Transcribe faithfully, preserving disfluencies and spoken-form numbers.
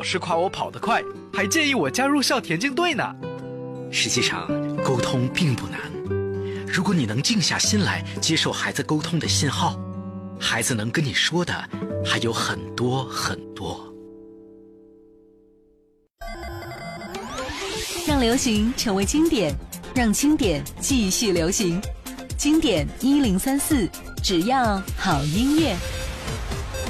老师夸我跑得快，还建议我加入校田径队呢。 实际上，沟通并不难。如果你能静下心来接受孩子沟通的信号，孩子能跟你说的还有很多很多。 让流行成为经典，让经典继续流行。经典一零三四，只要好音乐。